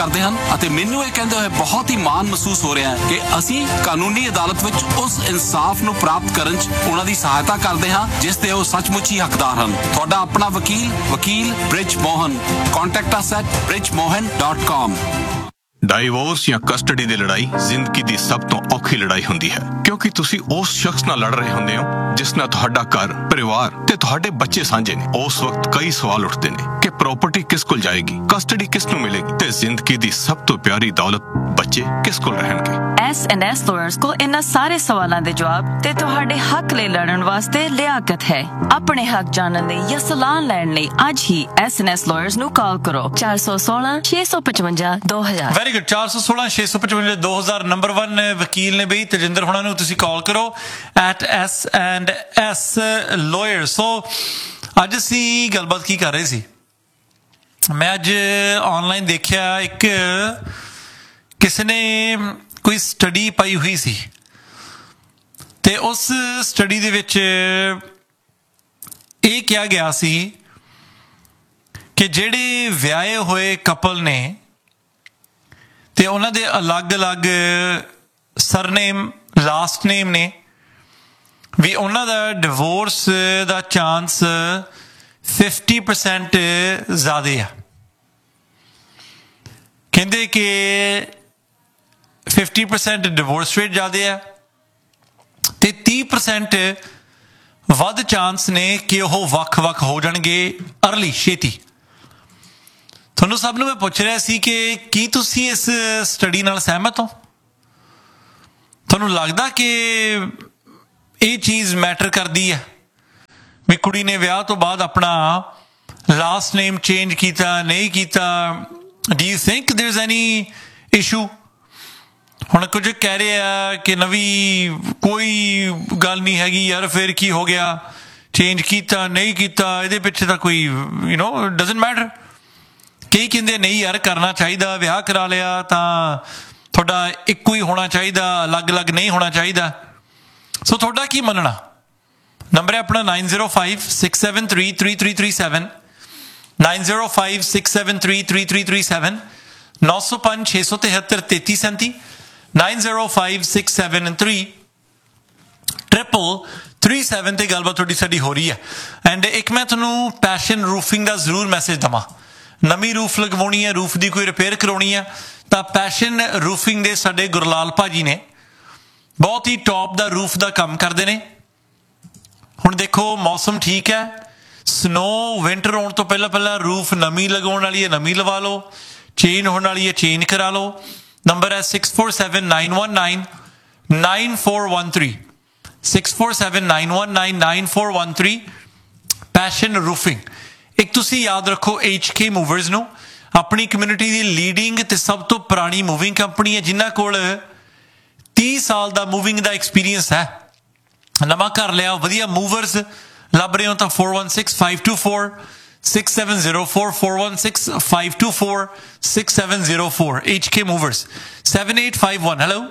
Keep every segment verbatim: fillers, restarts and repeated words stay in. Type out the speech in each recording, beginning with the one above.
ਕਰਦੇ ਹਨ ਅਤੇ ਮੈਨੂੰ ਇਹ ਕਹਿੰਦੇ ਹੋਏ ਬਹੁਤ ਹੀ ਮਾਣ ਮਹਿਸੂਸ ਹੋ ਰਿਹਾ ਹੈ ਕਿ ਅਸੀਂ ਕਾਨੂੰਨੀ ਅਦਾਲਤ ਵਿੱਚ ਉਸ ਇਨਸਾਫ ਨੂੰ ਪ੍ਰਾਪਤ ਕਰਨ 'ਚ ਉਹਨਾਂ ਦੀ ਸਹਾਇਤਾ ਕਰਦੇ ਹਾਂ ਜਿਸ ਦੇ ਉਹ ਸੱਚਮੁੱਚ ਹੀ ਹੱਕਦਾਰ ਹਨ। ਤੁਹਾਡਾ ਆਪਣਾ ਵਕੀਲ ਵਕੀਲ bridge Mohan. Contact us at bridge mohan dot com। Divorce ਜਾਂ ਕਸਟਡੀ ਦੀ ਲੜਾਈ ਜ਼ਿੰਦਗੀ ਦੀ ਸਭ ਤੋਂ ਔਖੀ ਲੜਾਈ ਹੁੰਦੀ ਹੈ, ਕਿਉਂਕਿ ਤੁਸੀਂ ਉਸ ਸ਼ਖਸ ਨਾਲ ਲੜ ਰਹੇ ਹੁੰਦੇ ਹੋ ਜਿਸ ਨਾਲ ਤੁਹਾਡਾ ਘਰ, ਪਰਿਵਾਰ ਤੇ ਤੁਹਾਡੇ ਬੱਚੇ ਸਾਂਝੇ ਨੇ। ਉਸ ਵਕਤ ਕਈ ਸਵਾਲ ਉੱਠਦੇ ਨੇ ਕਿ ਪ੍ਰਾਪਰਟੀ ਕਿਸ ਕੋਲ ਜਾਏਗੀ, ਕਸਟਡੀ ਕਿਸ ਨੂੰ ਮਿਲੇਗੀ ਤੇ ਜ਼ਿੰਦਗੀ ਦੀ ਸਭ ਤੋਂ ਪਿਆਰੀ ਦੌਲਤ ਬੱਚੇ ਕਿਸ ਕੋਲ ਰਹਿਣਗੇ। ਐਸ ਐਂਡ ਐਸ ਲਾਇਰਸ ਕੋਲ ਇਹਨਾਂ ਸਾਰੇ ਸਵਾਲਾਂ ਦੇ ਜਵਾਬ ਤੇ ਤੁਹਾਡੇ ਹੱਕ ਲਈ ਲੜਨ ਵਾਸਤੇ ਲਿਆਕਤ ਹੈ। ਆਪਣੇ ਹੱਕ ਜਾਣਨ ਲਈ ਜਾਂ ਸਲਾਹ ਲੈਣ ਲਈ ਅੱਜ ਹੀ ਐਸ ਐਂਡ ਐਸ ਲਾਇਰਸ ਨੂੰ ਕਾਲ ਕਰੋ ਚਾਰ ਸੌ ਸੋਲਾਂ ਛੇ ਸੌ ਪਚਵੰਜਾ ਦੋ ਹਜ਼ਾਰ। Very good. ਚਾਰ ਸੌ ਸੋਲਾਂ ਛੇ ਸੌ ਪਚਵੰਜਾ ਦੋ ਹਜ਼ਾਰ ਨੰਬਰ ਵਨ ਵਕੀਲ ਨੇ ਬਈ ਤਜਿੰਦਰ ਹੋਣਾ ਨੂੰ ਤੁਸੀਂ ਕਾਲ ਕਰੋ at S and S lawyer. ਸੋ ਅੱਜ ਅਸੀਂ ਗੱਲਬਾਤ ਕੀ ਕਰ ਰਹੇ ਸੀ, ਮੈਂ ਅੱਜ ਆਨਲਾਈਨ ਦੇਖਿਆ ਇੱਕ ਕਿਸੇ ਨੇ ਕੋਈ ਸਟੱਡੀ ਪਾਈ ਹੋਈ ਸੀ ਤੇ ਉਸ ਸਟੱਡੀ ਦੇ ਵਿੱਚ ਇਹ ਕਿਹਾ ਗਿਆ ਸੀ ਕਿ ਜਿਹੜੇ ਵਿਆਹੇ ਹੋਏ ਕਪਲ ਨੇ ਤੇ ਉਹਨਾਂ ਦੇ ਅਲੱਗ-ਅਲੱਗ ਸਰਨੇਮ, ਲਾਸਟ ਨੇਮ ਨੇ, ਵੀ ਉਹਨਾਂ ਦਾ ਡਿਵੋਰਸ ਦਾ ਚਾਂਸ ਫਿਫਟੀ ਪਰਸੈਂਟ ਜ਼ਿਆਦਾ ਆ। ਕਹਿੰਦੇ ਕਿ ਫਿਫਟੀ ਪਰਸੈਂਟ ਡਿਵੋਰਸ ਰੇਟ ਜ਼ਿਆਦਾ ਆ ਤੇ ਤੀਹ ਪਰਸੈਂਟ ਵੱਧ ਚਾਂਸ ਨੇ ਕਿ ਉਹ ਵੱਖ-ਵੱਖ ਹੋ ਜਾਣਗੇ ਅਰਲੀ, ਛੇਤੀ। ਤੁਹਾਨੂੰ ਸਭ ਨੂੰ ਮੈਂ ਪੁੱਛ ਰਿਹਾ ਸੀ ਕਿ ਕੀ ਤੁਸੀਂ ਇਸ ਸਟੱਡੀ ਨਾਲ ਸਹਿਮਤ ਹੋ? ਤੁਹਾਨੂੰ ਲੱਗਦਾ ਕਿ ਇਹ ਚੀਜ਼ ਮੈਟਰ ਕਰਦੀ ਹੈ ਵੀ ਕੁੜੀ ਨੇ ਵਿਆਹ ਤੋਂ ਬਾਅਦ ਆਪਣਾ ਲਾਸਟ ਨੇਮ ਚੇਂਜ ਕੀਤਾ, ਨਹੀਂ ਕੀਤਾ? Do you think ਦੇयर is any issue? ਹੁਣ ਕੁਝ ਕਹਿ ਰਹੇ ਆ ਕਿ ਨਵੀਂ ਕੋਈ ਗੱਲ ਨਹੀਂ ਹੈਗੀ ਯਾਰ, ਫਿਰ ਕੀ ਹੋ ਗਿਆ, ਚੇਂਜ ਕੀਤਾ ਨਹੀਂ ਕੀਤਾ, ਇਹਦੇ ਪਿੱਛੇ ਤਾਂ ਕੋਈ ਯੂ ਨੋ ਡਜ਼ਨਟ ਮੈਟਰ। ਕਈ ਕਹਿੰਦੇ ਨਹੀਂ ਯਾਰ ਕਰਨਾ ਚਾਹੀਦਾ, ਵਿਆਹ ਕਰਾ ਲਿਆ ਤਾਂ ਤੁਹਾਡਾ ਇੱਕੋ ਹੀ ਹੋਣਾ ਚਾਹੀਦਾ, ਅਲੱਗ-ਅਲੱਗ ਨਹੀਂ ਹੋਣਾ ਚਾਹੀਦਾ। ਸੋ ਤੁਹਾਡਾ ਕੀ ਮੰਨਣਾ? ਨੰਬਰ ਹੈ ਆਪਣਾ nine zero five six seven three three three three seven nine zero five six seven three three three three seven ਨੌ ਸੌ ਪੰਜ ਛੇ ਸੌ ਤਿਹੱਤਰ ਤੇਤੀ ਸੈਂਤੀ nine zero five six seven three triple three seven ਤੇ ਗੱਲਬਾਤ ਤੁਹਾਡੀ ਸਾਡੀ ਹੋ ਰਹੀ ਹੈ। ਐਂਡ ਇੱਕ ਮੈਂ ਤੁਹਾਨੂੰ ਪੈਸ਼ਨ ਰੂਫਿੰਗ ਦਾ ਜ਼ਰੂਰ ਮੈਸੇਜ ਦੇਵਾਂ। ਨਵੀਂ ਰੂਫ ਲਗਵਾਉਣੀ ਹੈ, ਰੂਫ ਦੀ ਕੋਈ ਰਿਪੇਅਰ ਕਰਾਉਣੀ ਹੈ ਤਾਂ ਪੈਸ਼ਨ ਰੂਫਿੰਗ ਦੇ ਸਾਡੇ ਗੁਰਲਾਲ ਭਾਜੀ ਨੇ ਬਹੁਤ ਹੀ ਟੌਪ ਦਾ ਰੂਫ ਦਾ ਕੰਮ ਕਰਦੇ ਨੇ। ਹੁਣ ਦੇਖੋ ਮੌਸਮ ਠੀਕ ਹੈ, ਸਨੋ ਵਿੰਟਰ ਆਉਣ ਤੋਂ ਪਹਿਲਾਂ ਪਹਿਲਾਂ ਰੂਫ ਨਵੀਂ ਲਗਾਉਣ ਵਾਲੀ ਹੈ, ਨਵੀਂ ਲਵਾ ਲਓ, ਚੇਂਜ ਹੋਣ ਵਾਲੀ ਹੈ, ਚੇਂਜ ਕਰਾ ਲਓ। ਨੰਬਰ ਹੈ six four seven nine one nine nine four one three six four seven nine one nine nine four one three passion roofing. ਇੱਕ ਤੁਸੀਂ ਯਾਦ ਰੱਖੋ ਐਚ ਕੇ ਮੂਵਰਸ ਨੂੰ, ਆਪਣੀ ਕਮਿਊਨਿਟੀ ਦੀ ਲੀਡਿੰਗ ਤੇ ਸਭ ਤੋਂ ਪੁਰਾਣੀ ਮੂਵਿੰਗ ਕੰਪਨੀ ਹੈ ਜਿਨ੍ਹਾਂ ਕੋਲ ਤੀਹ ਸਾਲ ਦਾ ਮੂਵਿੰਗ ਦਾ ਐਕਸਪੀਰੀਅੰਸ ਹੈ। ਨਵਾਂ ਘਰ ਲਿਆ, ਵਧੀਆ ਮੂਵਰਸ ਲੱਭ ਰਹੇ ਹੋ ਤਾਂ four one six five two four six seven zero four four one six five two four six seven zero four H K movers seven eight five one. Hello,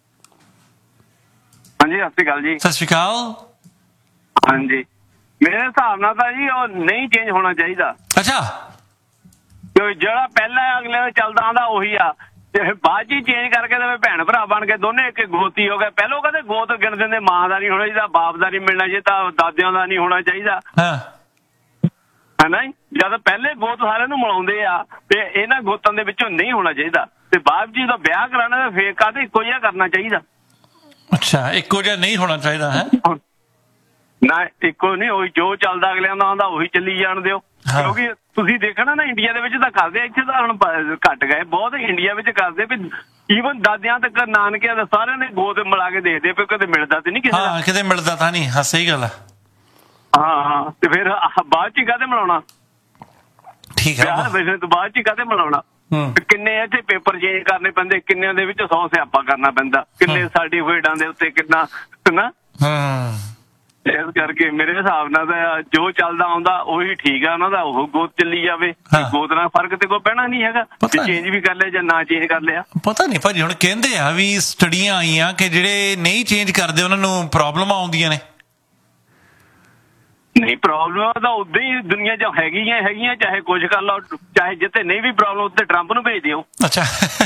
ਹਾਂਜੀ ਸਤਿ ਸ਼੍ਰੀ ਅਕਾਲ ਜੀ। ਸਤਿ ਸ਼੍ਰੀ ਅਕਾਲ। ਹਾਂਜੀ, ਮੇਰੇ ਹਿਸਾਬ ਨਾਲ ਤਾਂ ਜੀ ਉਹ ਨਹੀਂ ਚੇਂਜ ਹੋਣਾ ਚਾਹੀਦਾ। ਅੱਛਾ, ਜਿਹੜਾ ਪਹਿਲਾਂ ਅਗਲੇ ਦਾ ਚੱਲਦਾ ਆਉਂਦਾ ਉਹੀ ਆ, ਤੇ ਬਾਅਦ ਚ ਚੇਂਜ ਕਰਕੇ ਤੇ ਭੈਣ ਭਰਾ ਬਣ ਕੇ ਦੋਨੇ ਇੱਕ ਗੋਤੀ ਹੋ ਗਏ। ਪਹਿਲੋਂ ਕਹਿੰਦੇ ਗੋਤ ਗਿਣ ਦਿੰਦੇ, ਮਾਂ ਦਾ ਨਹੀਂ ਹੋਣਾ ਚਾਹੀਦਾ, ਬਾਪ ਦਾ ਨਹੀਂ ਮਿਲਣਾ ਚਾਹੀਦਾ, ਦਾਦਿਆਂ ਦਾ ਨਹੀਂ ਹੋਣਾ ਚਾਹੀਦਾ, ਹੈ ਨਾ ਜੀ। ਜਦ ਪਹਿਲੇ ਗੋਤ ਸਾਰਿਆਂ ਨੂੰ ਮਿਲਾਉਂਦੇ ਆ ਤੇ ਇਹਨਾਂ ਗੋਤਾਂ ਦੇ ਵਿੱਚੋਂ ਨਹੀਂ ਹੋਣਾ ਚਾਹੀਦਾ, ਤੇ ਬਾਪ ਜੀ ਦਾ ਵਿਆਹ ਕਰਾਉਣਾ ਫੇਰ ਕਾਹਦੇ ਇੱਕੋ ਜਿਹਾ ਕਰਨਾ ਚਾਹੀਦਾ। ਅੱਛਾ, ਇੱਕੋ ਜਿਹਾ ਨਹੀਂ ਹੋਣਾ ਚਾਹੀਦਾ ਹੈ ਨਾ, ਇੱਕੋ ਨਹੀਂ, ਉਹੀ ਜੋ ਚੱਲਦਾ ਅਗਲਿਆਂ ਦਾ ਆਉਂਦਾ ਉਹੀ ਚੱਲੀ ਜਾਣ ਦਿਓ। ਕਿਉਂਕਿ ਤੁਸੀਂ ਦੇਖਣਾ ਨਾ ਇੰਡੀਆ ਦੇ ਵਿੱਚ ਤਾਂ ਕਰਦੇ, ਇੱਥੇ ਤਾਂ ਹੁਣ ਘੱਟ ਗਏ ਬਹੁਤ, ਇੰਡੀਆ ਵਿੱਚ ਕਰਦੇ ਵੀ ਈਵਨ ਦਾਦਿਆਂ ਤੱਕ ਨਾਨਕਿਆਂ ਦਾ ਸਾਰਿਆਂ ਨੇ ਗੋਤ ਮਿਲਾ ਕੇ ਦੇਖਦੇ ਪਏ, ਕਦੇ ਮਿਲਦਾ ਤੇ ਨਹੀਂ ਕਿਸੇ ਦਾ। ਹਾਂ, ਕਿਤੇ ਮਿਲਦਾ ਤਾਂ ਨਹੀਂ। ਹਾਂ, ਸਹੀ ਗੱਲ ਹੈ। ਹਾਂ ਹਾਂ, ਤੇ ਫਿਰ ਬਾਅਦ ਚ ਕਾਹਦੇ ਮਿਲਾਉਣਾ? ਠੀਕ ਹੈ, ਵਿਆਹ ਵੈਸੇ ਤੋਂ ਬਾਅਦ ਚ ਕਾਹਦੇ ਮਿਲਾਉਣਾ? ਕਿੰਨੇ ਇੱਥੇ ਪੇਪਰ ਚੇਂਜ ਕਰਨੇ ਪੈਂਦੇ, ਕਿੰਨਿਆਂ ਦੇ ਵਿੱਚ ਸੌ ਸਿਆਪਾ ਕਰਨਾ ਪੈਂਦਾ, ਕਿੰਨੇ ਸਰਟੀਫਿਕੇਟਾਂ ਦੇ ਉੱਤੇ ਕਿੰਨਾ ਨਾ। ਇਸ ਕਰਕੇ ਮੇਰੇ ਹਿਸਾਬ ਨਾਲ ਤਾਂ ਜੋ ਚੱਲਦਾ ਆਉਂਦਾ ਉਹੀ ਠੀਕ ਆ, ਉਹਨਾਂ ਦਾ ਉਹ ਗੋਤ ਚੱਲੀ ਜਾਵੇ। ਗੋਤ ਨਾਲ ਫਰਕ ਤੇ ਕੋਈ ਪੈਣਾ ਨਹੀਂ ਹੈਗਾ, ਚੇਂਜ ਵੀ ਕਰ ਲਿਆ ਜਾਂ ਨਾ ਚੇਂਜ ਕਰ ਲਿਆ। ਪਤਾ ਨਹੀਂ ਭਾਜੀ, ਹੁਣ ਕਹਿੰਦੇ ਆ ਵੀ ਸਟੱਡੀਆਂ ਆਈਆਂ ਕਿ ਜਿਹੜੇ ਨਹੀਂ ਚੇਂਜ ਕਰਦੇ ਉਹਨਾਂ ਨੂੰ ਪ੍ਰੋਬਲਮ ਆਉਂਦੀਆਂ ਨੇ। ਨਹੀਂ ਪ੍ਰੋਬਲਮ ਤਾਂ ਉਦਾਂ ਹੀ ਦੁਨੀਆ 'ਚ ਹੈਗੀਆਂ ਹੈਗੀਆਂ, ਚਾਹੇ ਕੁਝ ਕਰ ਲਓ, ਚਾਹੇ ਜਿੱਥੇ ਨਹੀਂ ਵੀ ਪ੍ਰੋਬਲਮ ਉੱਥੇ ਟਰੰਪ ਨੂੰ ਭੇਜ ਦਿਓ। ਅੱਛਾ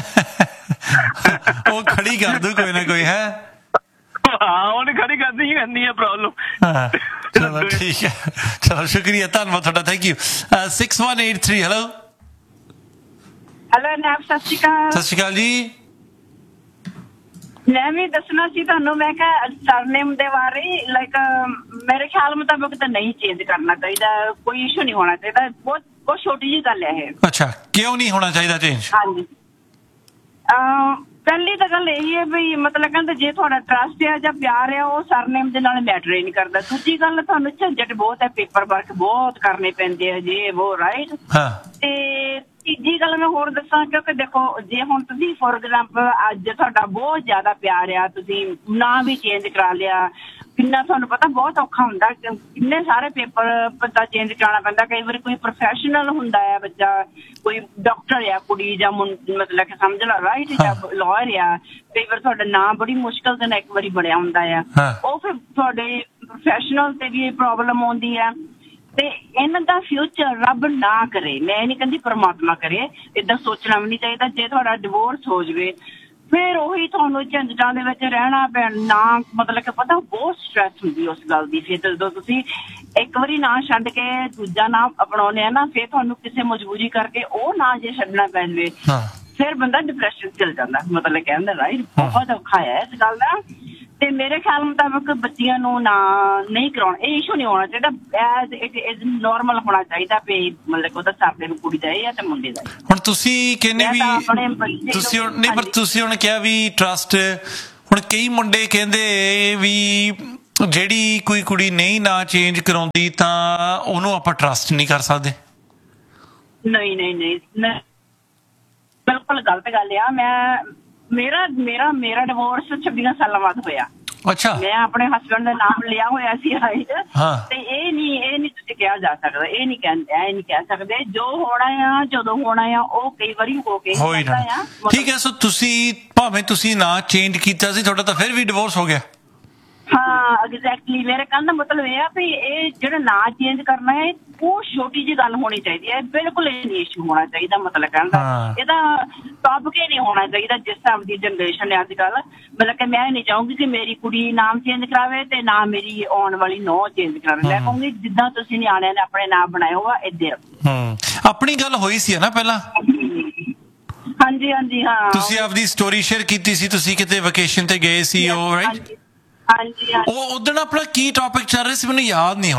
ਉਹ ਖੜੀ ਕਰ ਦੂ ਕੋਈ ਨਾ ਕੋਈ ਹੈ। ਹਾਂ ਉਹਨੇ ਖੜੀ ਕਰਦੀ ਹੀ ਕਰਨੀ ਹੈ ਪ੍ਰੋਬਲਮ। ਚਲੋ ਠੀਕ ਹੈ, ਚਲੋ ਸ਼ੁਕਰੀਆ, ਧੰਨਵਾਦ ਤੁਹਾਡਾ, thank you. Six one eight three hello hello Nath, ਸਤਿ ਸ਼੍ਰੀ ਅਕਾਲ। ਸਤਿ ਸ਼੍ਰੀ ਅਕਾਲ ਜੀ। ਮੈਂ ਵੀ ਦੱਸਣਾ ਸੀ ਤੁਹਾਨੂੰ, ਮੈਂ ਕਿਹਾ ਸਰਨੇਮ ਦੇ ਬਾਰੇ, ਲਾਈਕ ਮੇਰੇ ਖਿਆਲ ਮੁਤਾਬਕ ਤਾਂ ਨਹੀਂ ਚੇਂਜ ਕਰਨਾ ਚਾਹੀਦਾ, ਕੋਈ ਇਸ਼ੂ ਨਹੀਂ ਹੋਣਾ ਚਾਹੀਦਾ, ਬਹੁਤ ਬਹੁਤ ਛੋਟੀ ਜਿਹੀ ਗੱਲ ਹੈ ਇਹ। ਅੱਛਾ, ਕਿਉਂ ਨਹੀਂ ਹੋਣਾ ਚਾਹੀਦਾ ਚੇਂਜ? ਹਾਂਜੀ, ਪਹਿਲੀ ਤਾਂ ਗੱਲ ਇਹੀ ਹੈ ਵੀ ਮਤਲਬ ਕਹਿੰਦੇ ਜੇ ਤੁਹਾਡਾ ਟਰਸਟ ਹੈ ਜਾਂ ਪਿਆਰ ਹੈ ਉਹ ਸਰਨੇਮ ਦੇ ਨਾਲ ਮੈਟਰ ਹੀ ਨਹੀਂ ਕਰਦਾ। ਦੂਜੀ ਗੱਲ ਤੁਹਾਨੂੰ ਝੰਜਟ ਬਹੁਤ ਹੈ, ਪੇਪਰ ਵਰਕ ਬਹੁਤ ਕਰਨੇ ਪੈਂਦੇ ਆ ਜੇ ਉਹ, ਰਾਈਟ। ਹਾਂ। ਤੇ ਤੀਜੀ ਗੱਲ ਮੈਂ ਹੋਰ ਦੱਸਾਂ, ਕਿਉਂਕਿ ਦੇਖੋ ਜੇ ਹੁਣ ਤੁਸੀਂ ਫੋਰ ਐਗਜ਼ਾਮਪਲ ਅੱਜ ਤੁਹਾਡਾ ਬਹੁਤ ਜ਼ਿਆਦਾ ਪਿਆਰ ਆ, ਤੁਸੀਂ ਨਾਂ ਵੀ ਚੇਂਜ ਕਰਾ ਲਿਆ, ਕਿੰਨਾ ਤੁਹਾਨੂੰ ਪਤਾ ਬਹੁਤ ਔਖਾ ਹੁੰਦਾ, ਕਿੰਨੇ ਸਾਰੇ ਪੇਪਰ ਬੰਦਾ ਚੇਂਜ ਕਰਾਉਣਾ ਪੈਂਦਾ। ਕਈ ਵਾਰੀ ਕੋਈ ਪ੍ਰੋਫੈਸ਼ਨਲ ਹੁੰਦਾ ਹੈ ਬੱਚਾ, ਕੋਈ ਡਾਕਟਰ ਆ ਕੁੜੀ ਜਾਂ ਮਤਲਬ ਕਿ ਸਮਝ ਲਾ ਰਾਈਟ, ਜਾਂ ਲਾਇਰ ਆ, ਕਈ ਵਾਰ ਤੁਹਾਡਾ ਨਾਂ ਬੜੀ ਮੁਸ਼ਕਿਲ ਦੇ ਨਾਲ ਇੱਕ ਵਾਰੀ ਬਣਿਆ ਹੁੰਦਾ ਆ, ਉਹ ਫਿਰ ਤੁਹਾਡੇ ਪ੍ਰੋਫੈਸ਼ਨਲ ਤੇ ਵੀ ਪ੍ਰੋਬਲਮ ਆਉਂਦੀ ਆ। ਤੇ ਇਹਨਾਂ ਦਾ ਫਿਊਚਰ ਰੱਬ ਨਾ ਕਰੇ, ਮੈਂ ਨਹੀਂ ਕਹਿੰਦੀ ਪਰਮਾਤਮਾ ਕਰੇ, ਏਦਾਂ ਸੋਚਣਾ ਵੀ ਨਹੀਂ ਚਾਹੀਦਾ। ਜੇ ਤੁਹਾਡਾ ਡਿਵੋਰਸ ਹੋ ਜਾਵੇ ਫਿਰ ਉਹੀ ਤੁਹਾਨੂੰ ਝੰਜਟਾਂ ਦੇ ਵਿੱਚ ਰਹਿਣਾ ਪੈਣਾ, ਨਾ ਮਤਲਬ ਕਿ ਪਤਾ ਬਹੁਤ ਸਟ੍ਰੈਸ ਹੁੰਦੀ ਉਸ ਗੱਲ ਦੀ। ਫਿਰ ਜਦੋਂ ਤੁਸੀਂ ਇੱਕ ਵਾਰੀ ਨਾਂ ਛੱਡ ਕੇ ਦੂਜਾ ਨਾਂ ਅਪਣਾਉਂਦੇ ਆ ਨਾ, ਫਿਰ ਤੁਹਾਨੂੰ ਕਿਸੇ ਮਜਬੂਰੀ ਕਰਕੇ ਉਹ ਨਾਂ ਜੇ ਛੱਡਣਾ ਪੈ ਜਾਵੇ ਫਿਰ ਬੰਦਾ ਡਿਪਰੈਸ਼ਨ ਚਲ ਜਾਂਦਾ, ਮਤਲਬ ਕਹਿੰਦਾ ਰਾਈਟ, ਬਹੁਤ ਔਖਾ ਹੈ ਇਸ ਗੱਲ ਦਾ। ਤੇ ਮੇਰੇ ਖਿਆਲ ਮੁਤਾਬਕ ਬੱਚੀਆਂ ਨੂੰ ਨਾ ਨਹੀਂ ਕਰਾਉਣਾ, ਇਹ ਇਸ਼ੂ ਨਹੀਂ ਹੋਣਾ ਚਾਹੀਦਾ, ਐਜ਼ ਇਟ ਇਜ਼ ਨੋਰਮਲ ਹੋਣਾ ਚਾਹੀਦਾ ਵੀ ਮਤਲਬ ਉਹਦਾ ਸਰਦੇ ਨੂੰ ਕੁੜੀ ਦਾ ਹੈ ਜਾਂ ਮੁੰਡੇ ਦਾ। ਹੁਣ ਤੁਸੀਂ ਕਹਿੰਦੇ ਵੀ ਤੁਸੀਂ ਨਹੀਂ, ਪਰ ਤੁਸੀਂ ਹੁਣ ਕਿਹਾ ਵੀ ਟਰਸਟ, ਹੁਣ ਕਈ ਮੁੰਡੇ ਕਹਿੰਦੇ ਵੀ ਜਿਹੜੀ ਕੋਈ ਕੁੜੀ ਨਹੀਂ ਨਾ ਚੇਂਜ ਕਰਾਉਂਦੀ ਤਾਂ ਉਹਨੂੰ ਆਪਾਂ ਟਰਸਟ ਨਹੀਂ ਕਰ ਸਕਦੇ। ਨਹੀਂ ਨਹੀਂ ਨਹੀਂ, ਬਿਲਕੁਲ ਗਲਤ ਗੱਲ ਆ। ਮੈਂ ਮੇਰਾ ਮੇਰਾ ਮੇਰਾ ਡਿਵੋਰਸ ਛੱਬੀਆਂ ਸਾਲਾਂ ਬਾਅਦ ਹੋਇਆ। ਅੱਛਾ। ਮੈਂ ਆਪਣੇ ਹਸਬੈਂਡ ਦਾ ਨਾਮ ਲਿਆ ਹੋਇਆ ਸੀ ਰਾਈਟ, ਤੇ ਇਹ ਨਹੀਂ ਇਹ ਨਹੀਂ ਤੁਸੀਂ ਕਿਹਾ ਜਾ ਸਕਦਾ, ਇਹ ਨਹੀਂ ਕਹਿੰਦੇ, ਇਹ ਨਹੀਂ ਕਹਿ ਸਕਦੇ, ਜੋ ਹੋਣਾ ਆ ਜਦੋਂ ਹੋਣਾ ਆ ਉਹ ਕਈ ਵਾਰੀ ਹੋ ਕੇ ਹੋ ਹੀ ਜਾਣਾ। ਠੀਕ ਹੈ, ਸੋ ਤੁਸੀਂ ਭਾਵੇਂ ਤੁਸੀਂ ਨਾ ਚੇਂਜ ਕੀਤਾ ਸੀ, ਤੁਹਾਡਾ ਤਾਂ ਫਿਰ ਵੀ ਡਿਵੋਰਸ ਹੋ ਗਿਆ। ਹਾਂ ਐਗਜ਼ੈਕਟਲੀ, ਮੇਰੇ ਕਹਿਣ ਦਾ ਮਤਲਬ ਇਹ ਆ ਵੀ ਇਹ ਜਿਹੜਾ ਨਾਂ ਚੇਂਜ ਕਰਨਾ ਹੈ ਉਹ ਛੋਟੀ ਜਿਹੀ ਗੱਲ ਹੋਣੀ ਚਾਹੀਦੀ ਹੈ, ਬਿਲਕੁਲ ਇਹ ਨਹੀਂ ਇਸ਼ੂ ਹੋਣਾ ਚਾਹੀਦਾ, ਮਤਲਬ ਕਹਿਣ ਦਾ ਇਹਦਾ ਟੌਪਿਕ ਹੀ ਨਹੀਂ ਹੋਣਾ ਚਾਹੀਦਾ ਜਿਸ ਹਿਸਾਬ ਦੀ ਜਨਰੇਸ਼ਨ ਹੈ ਅੱਜ ਕੱਲ੍ਹ। ਮਤਲਬ ਕਿ ਮੈਂ ਨਹੀਂ ਚਾਹੂੰਗੀ ਕਿ ਮੇਰੀ ਕੁੜੀ ਨਾਮ ਚੇਂਜ ਕਰਾਵੇ ਤੇ ਨਾ ਮੇਰੀ ਆਉਣ ਵਾਲੀ ਨੌਂ ਚੇਂਜ ਕਰਾਵੇ। ਮੈਂ ਕਹੂੰਗੀ ਜਿੱਦਾਂ ਤੁਸੀਂ ਨਿਆਣਿਆਂ ਨੇ ਆਪਣੇ ਨਾਮ ਬਣਾਏ ਹੋਆ ਏਦਾਂ ਰੱਖੋ। ਹੂੰ, ਆਪਣੀ ਗੱਲ ਹੋਈ ਸੀ ਨਾ ਪਹਿਲਾਂ? ਹਾਂਜੀ ਹਾਂਜੀ ਹਾਂ, ਤੁਸੀਂ ਆਪਦੀ ਸਟੋਰੀ ਸ਼ੇਅਰ ਕੀਤੀ ਸੀ, ਤੁਸੀਂ ਕਿਤੇ ਵੈਕੇਸ਼ਨ ਤੇ ਗਏ ਸੀ ਉਹ, ਰਾਈਟ? ਹਾਂਜੀ। ਉਹ ਉਦਣ ਆਪਣਾ ਕੀ ਟੌਪਿਕ ਚੱਲ ਰਿਹਾ ਸੀ ਮੈਨੂੰ ਯਾਦ ਨਹੀਂ ਹੁਣ।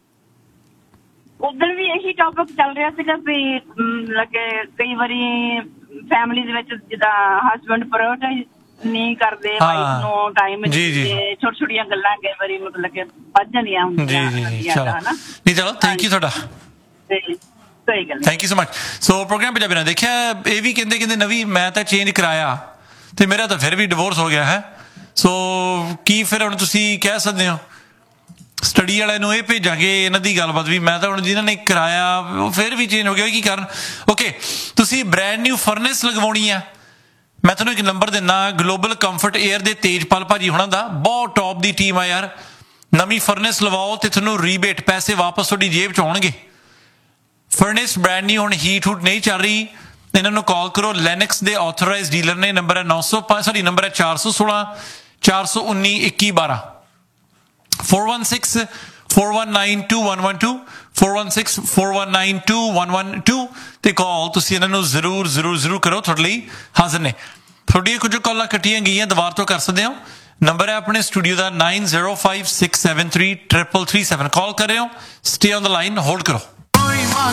ਉਧਰ ਵੀ ਇਹੀ ਟੌਪਿਕ ਚੱਲ ਰਿਹਾ ਸੀਗਾ ਵੀ ਲੱਗੇ ਕਈ ਵਾਰੀ ਫੈਮਿਲੀ ਦੇ ਵਿੱਚ ਜਿੱਦਾਂ ਹਸਬੈਂਡ ਪ੍ਰਾਇੋਰਟਾਈਜ਼ ਨਹੀਂ ਕਰਦੇ ਵਾਈਫ ਨੂੰ ਟਾਈਮ, ਛੋਟੀ ਛੋਟੀਆਂ ਗੱਲਾਂ ਕਈ ਵਾਰੀ ਮਤਲਬ ਕਿ ਵੱਧ ਜਾਂਦੀਆਂ ਹੁੰਦੀਆਂ। ਜੀ ਜੀ ਚਲੋ ਨਹੀਂ, ਚਲੋ ਥੈਂਕ ਯੂ ਤੁਹਾਡਾ, thank you so much. So programme Punjabi ਨਾਲ ਦੇਖਿਆ, ਇਹ ਵੀ ਕਹਿੰਦੇ ਕਹਿੰਦੇ ਨਵੀਂ ਮੈਂ ਤਾਂ ਚੇਂਜ ਕਰਾਇਆ ਤੇ ਮੇਰਾ ਤਾਂ ਫਿਰ ਵੀ ਡਿਵੋਰਸ ਹੋ ਗਿਆ ਹੈ। ਸੋ ਕੀ ਫਿਰ ਹੁਣ ਤੁਸੀਂ ਕਹਿ ਸਕਦੇ ਹੋ ਸਟੱਡੀ ਵਾਲਿਆਂ ਨੂੰ ਇਹ ਭੇਜਾਂਗੇ ਇਹਨਾਂ ਦੀ ਗੱਲਬਾਤ ਵੀ, ਮੈਂ ਤਾਂ ਹੁਣ ਜਿਹਨਾਂ ਨੇ ਕਰਾਇਆ ਉਹ ਫਿਰ ਵੀ ਚੇਂਜ ਹੋ ਗਿਆ, ਕੀ ਕਰਨ? ਓਕੇ, ਤੁਸੀਂ ਬ੍ਰੈਂਡ ਨਿਊ ਫਰਨੈਸ ਲਗਵਾਉਣੀ ਆ, ਮੈਂ ਤੁਹਾਨੂੰ ਇੱਕ ਨੰਬਰ ਦਿੰਦਾ, ਗਲੋਬਲ ਕੰਫਰਟ ਏਅਰ ਦੇ ਤੇਜਪਾਲ ਭਾਜੀ ਹੋਣਾ ਦਾ, ਬਹੁਤ ਟੌਪ ਦੀ ਟੀਮ ਆ ਯਾਰ। ਨਵੀਂ ਫਰਨੈਸ ਲਵਾਓ ਤੇ ਤੁਹਾਨੂੰ ਰੀਬੇਟ ਪੈਸੇ ਵਾਪਸ ਤੁਹਾਡੀ ਜੇਬ ਚ ਆਉਣਗੇ। ਫਰਨੈਸ ਬ੍ਰੈਂਡ ਨਿਊ, ਹੁਣ ਹੀਟ ਹੂਟ ਨਹੀਂ ਚੱਲ ਰਹੀ, ਇਹਨਾਂ ਨੂੰ ਕਾਲ ਕਰੋ, ਲੈਨਿਕਸ ਦੇ ਆਥੋਰਾਈਜ਼ਡ ਡੀਲਰ ਨੇ, ਨੰਬਰ ਹੈ ਨੌ ਸੌ ਪੰਜ ਸੌਰੀ ਨੰਬਰ ਹੈ ਚਾਰ ਸੌ ਸੋਲਾਂ ਚਾਰ ਸੌ ਉੱਨੀ ਇੱਕੀ ਬਾਰਾਂ, four one six four one nine two one one two four one six four one nine two one one two ਤੇ ਕਾਲ ਤੁਸੀਂ ਇਹਨਾਂ ਨੂੰ ਜ਼ਰੂਰ ਜ਼ਰੂਰ ਜ਼ਰੂਰ ਕਰੋ, ਤੁਹਾਡੇ ਲਈ ਹਾਜ਼ਰ ਨੇ। ਤੁਹਾਡੀਆਂ ਕੁਝ ਕਾਲਾਂ ਕੱਟੀਆਂ ਗਈਆਂ, ਦੁਬਾਰਾ ਤੋਂ ਕਰ ਸਕਦੇ ਹੋ। ਨੰਬਰ ਹੈ ਆਪਣੇ ਸਟੂਡੀਓ ਦਾ nine zero five six seven three triple three seven, ਕਾਲ ਕਰ ਰਹੇ ਹੋ, stay on the line, hold ਕਰੋ।